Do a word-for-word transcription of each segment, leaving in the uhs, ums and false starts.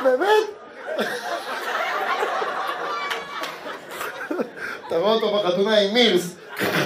באמת? אתה רואה אותו בחתונה עם מירס.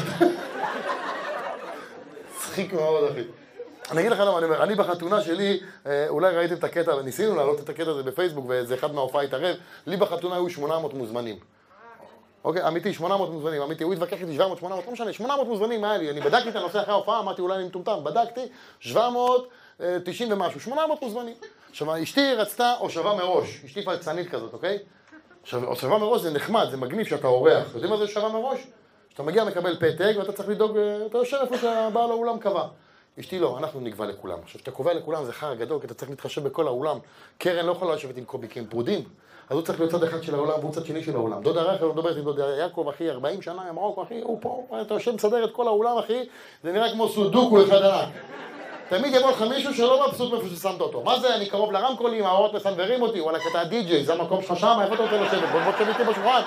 צחיק מאוד, אחי. אני אגיד לך למה, אני אומר, אני בחתונה שלי, אולי ראיתם את הקטע, ניסינו להעלות את הקטע הזה בפייסבוק, וזה אחד מההופעה התערב, לי בחתונה היו שמונה מאות מוזמנים. אוקיי, אמיתי, שמונה מאות מוזמנים, אמיתי, הוא התווכח איתי שבע מאות, שמונה מאות, לא משנה, שמונה מאות מוזמנים היה לי, אני בדקתי את הנושא אחרי ההופעה, אמרתי אולי אני מטומטם, בדקתי, שבע מאות תשעים ומשהו, שמונה מאות מוזמנים. עכשיו, אשתי רצתה הושבה מראש, אשתי פלצנית כזאת, אוקיי? עכשיו, הושבה מראש זה נחמד, זה מגניב שאתה אורח, יודעים מה זה הושבה מראש? שאתה מגיע מקבל פתק ואתה צריך לדאוג, אתה יושב איפה שהבעל האולם קבע. אשתי לא, אנחנו נקבע לכולם. עכשיו, שאתה קובע לכולם זה חר גדול, כי אתה צריך להתחשב בכל האולם. קרן לא יכולה לשבת עם קובי, כי הם פרודים. אז הוא צריך להיות צד אחד של העולם והוא צד שני של העולם. דודה רחל, לא מדברת עם דודה יעקב, אחי, ארבעים שנה, ממרוקו, אחי, הוא פה, אתה יושב מסדר את כל האולם, אחי, זה נראה כמו סודוקו אחד ענק. תמיד יבוא לך מישהו שלא מבסוט מאיפה ששמת אותו. מה זה? אני קרוב לרמקולים, האורות מסנברים אותי, וואלה, אתה די-ג'יי, זה המקום שלך שם, איפה אתה רוצה לשבת? בוא תשב איתי בשולחן.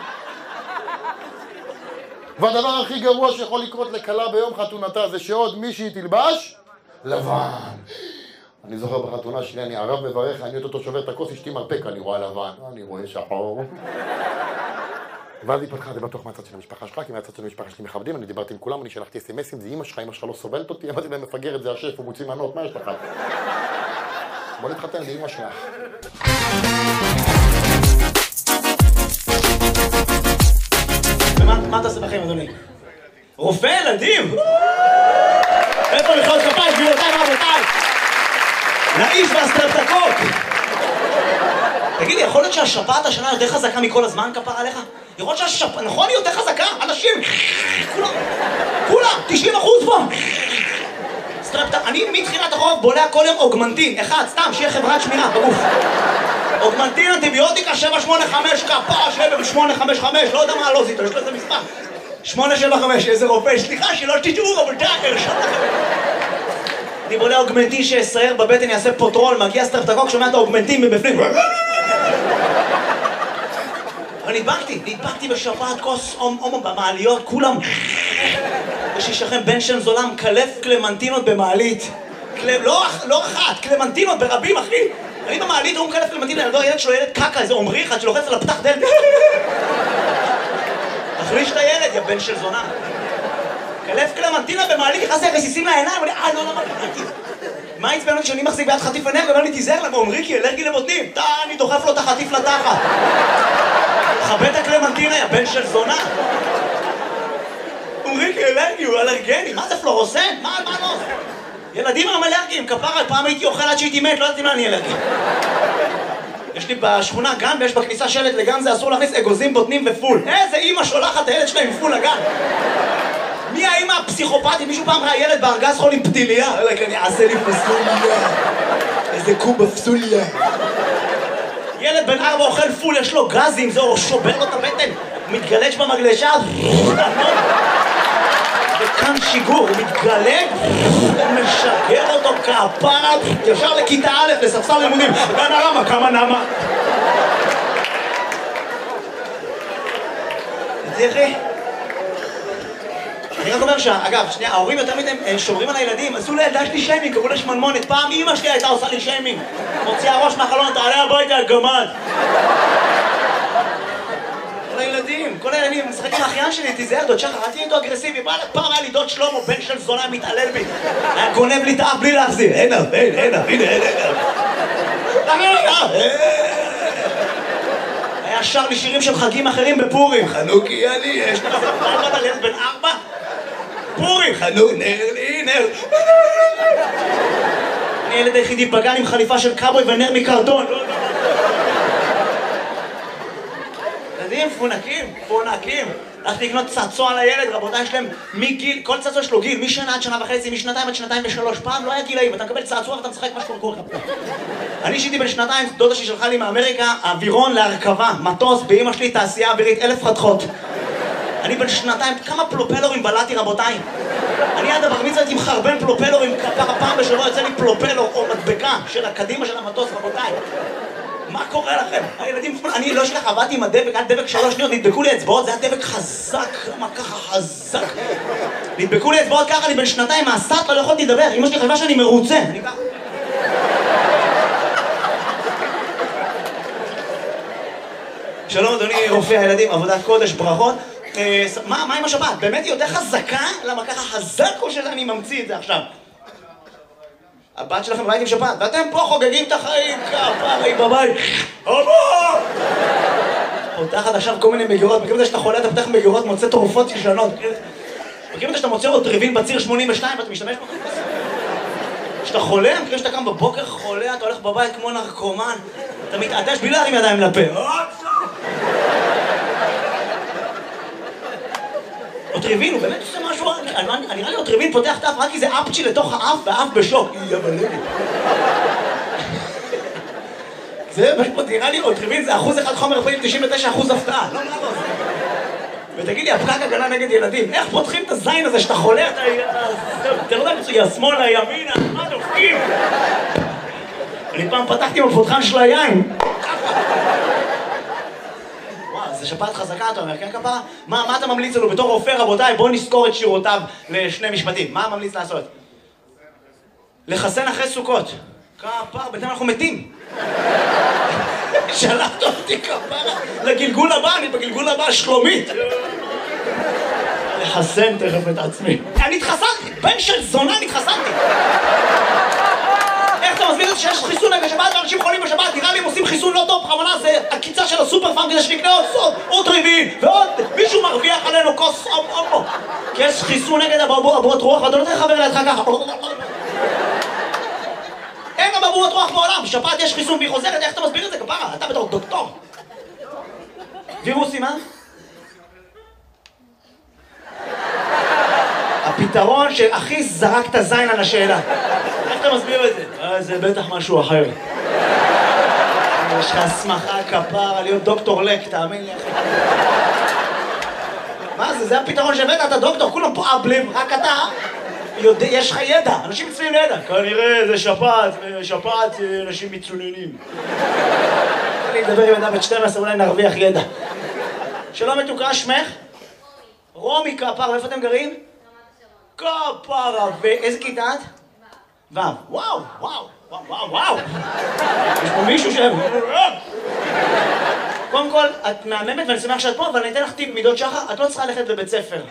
והדבר הכי גרוע שיכול לקרות לכלה ביום חתונתה זה שעוד מישהי תלבש לבן. אני זוכר בחתונה שלי, אני ערב מברך, אני אותו שובר את הכוס, אשתי מרפק, אני רואה לבן, אני רואה שחור. ואז היא פתחה, זה בטוח מהצד של המשפחה שלך, כי מהצד של המשפחה שלי מכבדים, אני דיברתי עם כולם, אני שלחתי אס-אם-אסים, זה אמא שלך, אמא שלך לא סובלת אותי, אמרתי להם, מפגר את זה השף, הוא מוציא מנות, מה יש לך? בוא נתחתן, זה אמא שלך. ומה אתה עושה בחיים, אדוני? רופא ילדים? איפה מחיאות כפיים, גבירותיי ורבותיי? לאיש והסטרפטקות! תגיד לי, יכול להיות שהשפעת השנה יותר חזקה מכל הזמן, כפר עליך? יכול להיות שהשפעת, נכון, היא יותר חזקה? אנשים, כולם, כולם, תשעים אחוז פה! סטרפטק, אני מתחילת החורף בולע כל יום אוגמנטין, אחד, סתם, שיהיה חברת שמירה, בגוף. אוגמנטין, אנטיביוטיקה, שבע שמונה חמש, כפר, שבע שמונה חמש חמש, לא יודע מה לא זיתו, יש לו איזה מספר. שמונה שבע חמש, איזה רופא, סליחה, שלא תשתעו, אבל די, הרשת לכם. אני בולע אוגמנטין שיסייר בבטן, יעשה פוטרול, מגיע סטרפטקוק, שומע את האוגמנטין מבפנים. אבל נדבקתי, נדבקתי בשפעת כוס הומו במעליות, כולם. יש לי שכם בן שם זולם, קלף קלמנטינות במעלית. לא אחת, קלמנטינות ברבים, אחי. אני במעלית, הוא מקלף קלמנטינות, הילד שלו ילד קקה, איזה עומרי אחד שלוחץ על הפתח דלת. תחליש את הילד, יא בן של זונה. קלף קלמנטינה במעלית, נכנס לי רסיסים לעיניים, ואני, אה, לא, לא, לא, מה עצבן אותי שאני מחזיק ביד חטיף עיניים, ואומר לי, תיזהר למה, עומרי, כי אלרגי לבוטנים. תה, אני דוחף לו את החטיף לתחת. חבט את הקלמנטינה, יא בן של זונה. עומרי, כי אלרגי, הוא אלרגני, מה זה פלורוסן? מה, מה לא? ילדים הם אלרגיים, כפרה, פעם הייתי אוכל עד שהייתי מת, לא יודעת מה אני אלרגי. יש לי בשכונה גן, ויש בכניסה שלט לגן, זה אסור להכניס אגוזים, בוטנים ופול. איזה אמא שולחת הילד שלה עם פול לגן. מי האמא הפסיכופתית? מישהו פעם ראה ילד בארגז חול עם פתיליה? אלא כי אני אעשה לי פסוליה. איזה קובה פסוליה. ילד בן ארבע אוכל פול, יש לו גזים, זה שובר לו את הבטן. הוא מתגלש במגלשה. וכאן שיגור, הוא מתגלג, משגר אותו כפרה, ישר לכיתה א' לספסל לימודים. בן הרמה, כמה נמה? תראי. אני רק אומר שאגב, שנייה, ההורים יותר מדי שומרים על הילדים, עשו לילדה שלי שיימינג, קראו לה שמנמונת, פעם אמא שלי הייתה עושה לי שיימינג, מוציאה ראש מהחלון, תעלה הביתה, גמד. כל הילדים, כל הילדים, משחק עם האחיין שלי, תיזהר, דוד שחר, אל תהיה איתו אגרסיבי, פעם היה לי דוד שלמה, בן של זונה, מתעלל בי, היה גונב לי את האף בלי להחזיר, אין אף, אין, אין אף, הנה, אין אף. היה שר לי שירים של חגים אחרים בפורים, חנוכי אני, יש לך פעם על ילד בן ארבע? פורים, חנוך, נר לי, נר. אני ילד היחידי בגן עם חליפה של קאבוי ונר מקרטון. ילדים פונקים, פונקים. הלכתי לקנות צעצוע לילד, רבותיי, יש להם מגיל, כל צעצוע יש לו גיל, משנה עד שנה וחצי, משנתיים עד שנתיים ושלוש. פעם לא היה גילאים, אתה מקבל צעצוע ואתה משחק מה שקורה לך. אני שיתי בן שנתיים, דודה שלי שלחה לי מאמריקה, אווירון להרכבה, מטוס, באמא שלי תעשייה אווירית, אלף חתכות. אני בן שנתיים, כמה פלופלורים בלעתי, רבותיי? אני עד הבר מצווה הייתי מחרבן פלופלורים, כפרה פעם בשבוע יוצא לי פלופלור או מדבקה של הקדימה של המטוס, רבותיי. מה קורה לכם? הילדים, אני לא שלך, עבדתי עם הדבק, עד דבק שלוש שניות, נדבקו לי אצבעות, זה היה דבק חזק, למה ככה חזק? נדבקו לי אצבעות ככה, אני בן שנתיים, מהסטלה, לא יכולתי לדבר, אמא שלי חשבה שאני מרוצה. אני ככה. שלום אדוני רופא הילדים, עבודת קודש, ברכות. מה, מה עם השבת? באמת היא יותר חזקה? למה ככה חזק או שאני ממציא את זה עכשיו? הבת שלכם בבית עם שבת, ואתם פה חוגגים את החיים כפרי בבית. אבא! פותחת עכשיו כל מיני מגירות, מכירים את זה שאתה חולה, אתה פותח מגירות, מוצא תרופות ישנות. מכירים את זה שאתה מוצא עוד טריבין בציר שמונים ושתיים ואתה משתמש בו? כשאתה חולה, מכירים שאתה קם בבוקר חולה, אתה הולך בבית כמו נרקומן, אתה מתעטש בלי להרים ידיים לפה. אוטריבין, הוא באמת עושה משהו, נראה לי אוטריבין פותח את האף רק כי זה אפצ'י לתוך האף והאף בשוק. יא בלבי. זה נראה לי אוטריבין זה אחוז אחד חומר פעיל, תשעים ותשע אחוז הפתעה. לא, לא, לא. ותגיד לי, הפקק הגנה נגד ילדים, איך פותחים את הזין הזה שאתה חולה, אתה... אתה לא יודע מצויה, שמאלה, ימינה, מה דופקים? אני פעם פתחתי עם הפותחן של היין. זה שפעת חזקה, אתה אומר, כן כפרה? מה, מה אתה ממליץ לנו בתור רופא, רבותיי? בואו נזכור את שירותיו לשני משפטים. מה ממליץ לעשות? לחסן אחרי סוכות. כפרה, בינתיים אנחנו מתים. שלחת אותי כפרה לגלגול הבא, אני בגלגול הבא שלומית. לחסן תכף את עצמי. אני התחסנתי, בן של זונה נתחסנתי. איך אתה מסביר את זה שיש חיסון נגד שבת ואנשים חולים בשבת? נראה לי הם עושים חיסון לא טוב, בכוונה זה הקיצה של הסופר פארם כדי שנקנה עוד סוד, עוד טריבין, ועוד מישהו מרוויח עלינו כוס אופו. כי יש חיסון נגד אבעבועות רוח ואתה נותן חבר לידך ככה. אין אבעבועות רוח בעולם, בשבת יש חיסון והיא חוזרת, איך אתה מסביר את זה כפרה? אתה בתור דוקטור. וירוסים, אה? הפתרון שהכי זרק את הזין על השאלה. איך אתה מסביר את זה? אה, זה בטח משהו אחר. יש לך הסמכה כפרה להיות דוקטור לק, תאמין לי אחי. מה זה? זה הפתרון שהבאת, אתה דוקטור, כולם פה אבלים, רק אתה יודע, יש לך ידע, אנשים מצויים לידע. כנראה זה שפעת, שפעת אנשים מצוננים. אני אדבר עם אדם בת שתים עשרה, אולי נרוויח ידע. שלום מתוקה, שמך? רומי כפרה, איפה אתם גרים? כפרה, ואיזה כיתה את? וו, וואו, וואו, וואו, וואו, וואו. יש פה מישהו ש... קודם כל, את מהממת ואני שמח שאת פה, אבל אני אתן לך טיפ מידות שחר, את לא צריכה ללכת לבית ספר.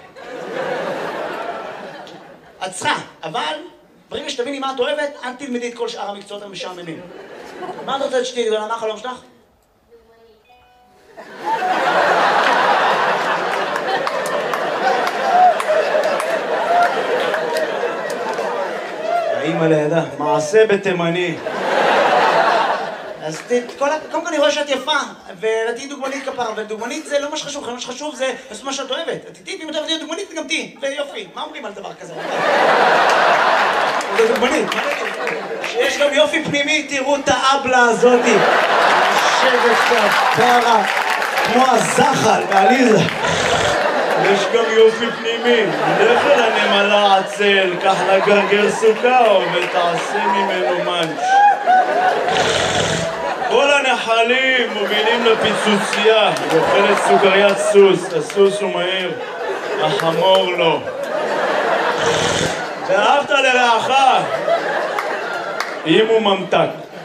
את צריכה, אבל ברגע שתביני מה את אוהבת, אל תלמדי את כל שאר המקצועות המשעממים. מה את רוצה שתהיי גדולה? מה החלום שלך? האמא לידה, מעשה בתימני. אז קודם כל אני רואה שאת יפה, ותהיי דוגמנית כפרה, ודוגמנית זה לא מה שחשוב, מה שחשוב זה לעשות מה שאת אוהבת. תהיי, אם את אוהבת להיות דוגמנית, גם תהיי, ויופי. מה אומרים על דבר כזה? זה דוגמנית, מה נגיד? שיש גם יופי פנימי, תראו את האבלה הזאתי. יושבת כפרה, כמו הזחל בעליזה. יש גם יופי פנימי, לך אל הנמלה עצל, קח לה גרגר סוכר ותעשה ממנו מנץ'. כל הנחלים מובילים לפיצוצייה, אוכלת סוכריית סוס, הסוס הוא מהיר, החמור לא. ואהבת לרעך, אם הוא ממתק.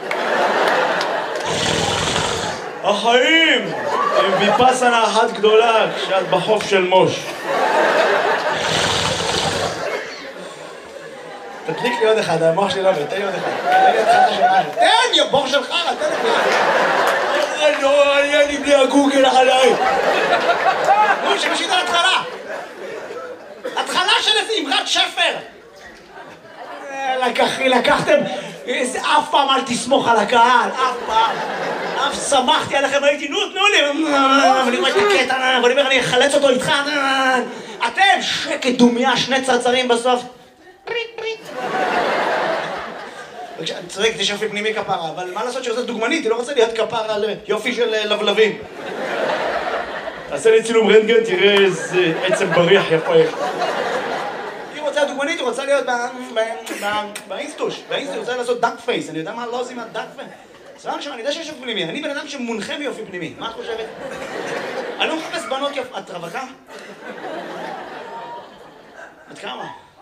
החיים הם ויפאסנה אחת גדולה כשאת בחוף של מוש. תדליק לי עוד אחד, המוח שלי לא עובד, תן לי עוד אחד. תן לי עוד אחד השמיים. תן, יא בור שלך, תן לי אחד. לא, אין לי בלי הגוגל עליי. נו, שמשית על התחלה. התחלה של איזה אמרת שפר. לקחתם, אף פעם אל תסמוך על הקהל, אף פעם. אף שמחתי עליכם, הייתי, נו, תנו לי. ואני רואה את הקטע, ואני אומר, אני אחלץ אותו איתך. אתם, שקט דומיה, שני צרצרים בסוף. פריט, פריט. אני צודק, יש יופי פנימי כפרה, אבל מה לעשות שרוצה דוגמנית? היא לא רוצה להיות כפרה על יופי של לבלבים. תעשה לי צילום רנטגן, תראה איזה עצם בריח יפה יש. היא רוצה דוגמנית, היא רוצה להיות באינסטוש. באינסטוש היא רוצה לעשות דאק פייס. אני יודע מה לא עושים על דאק פייס. סבבה שם, אני יודע שיש יופי פנימי. אני בן אדם שמונחה ביופי פנימי. מה את חושבת? אני לא מחפש בנות יופי. את רווקה? את כמה?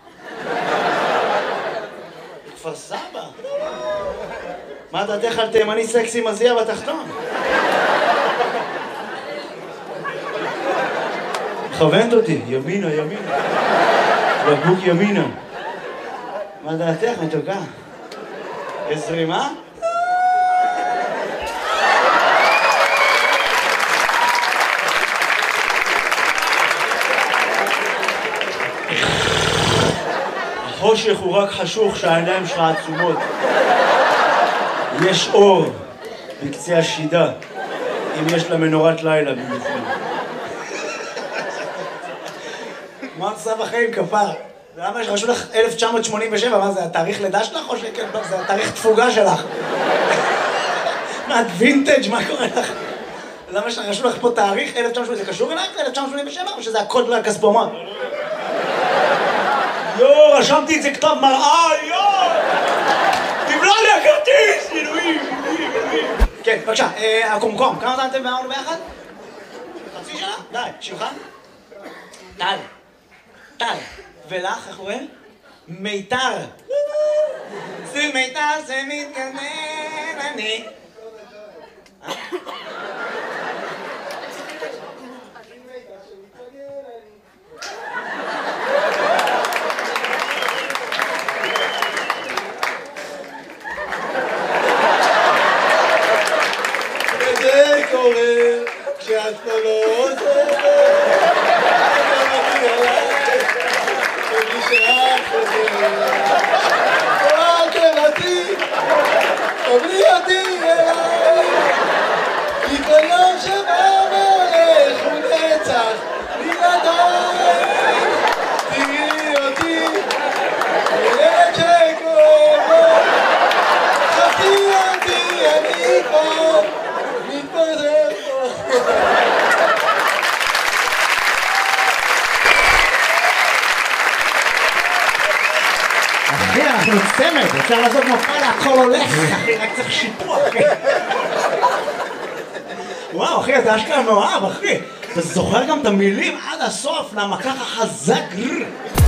כפר סבא. מה דעתך על תימני סקסי מזיע בתחתון? מכוונת אותי, ימינה, ימינה. בקבוק ימינה. מה דעתך, מתוקה? יש זרימה? החושך הוא רק חשוך שהעיניים שלך עצומות. יש אור בקצה השידה, אם יש לה מנורת לילה במיוחד. מה את עושה בחיים, כפר? למה יש רשום לך אלף תשע מאות שמונים ושבע? מה זה, התאריך לידה שלך או שכן? לא, זה התאריך תפוגה שלך. מה, את וינטג', מה קורה לך? למה יש לך רשום לך פה תאריך אלף תשע מאות שמונים? זה קשור אלייך ל-אלף תשע מאות שמונים ושבע או שזה הקוד לכספומט? יואו, רשמתי את זה כתב מראה, יואו! תבלע לי הכרטיס! אלוהים, אלוהים, אלוהים. כן, בבקשה, הקומקום, כמה זמן אתם ואמרנו ביחד? חצי שנה? די, שמך? טל. טל. ולך, איך קוראים? מיתר. זה מיתר, זה מתגנן, אני. וזה קורה כשאת כבר לא עוזרת, אתה מגיע אליי, תגידי שאת חוזרת. אל תרתי, תבלי אותי אליי, כי כל יום שבא והולך הוא נצח בלעדיי. תראי אותי, ילד שכואב לו, חפי אותי, אני כבר מתפזר פה. אחי, אנחנו צמד, אפשר לעשות מופע להכל הולך, אחי, רק צריך שיפוע, אחי. וואו, אחי, אתה אשכרה מאוהב, אחי. אתה זוכר גם את המילים עד הסוף, למה ככה חזק?